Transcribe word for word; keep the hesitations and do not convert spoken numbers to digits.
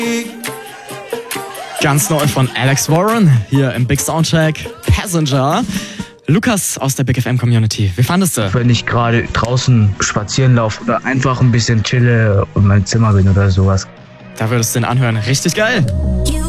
Ganz neu von Alex Warren, hier im Big Soundcheck, Passenger. Lukas aus der Big F M Community, wie fandest du? Wenn ich gerade draußen spazieren laufe oder einfach ein bisschen chille und mein Zimmer bin oder sowas. Da würdest du den anhören, richtig geil.